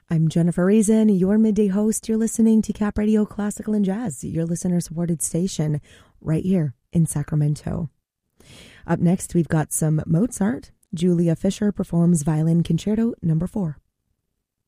I'm Jennifer Reason, your midday host. You're listening to Cap Radio Classical and Jazz, your listener-supported station right here in Sacramento. Up next, we've got some Mozart. Julia Fischer performs Violin Concerto No. 4.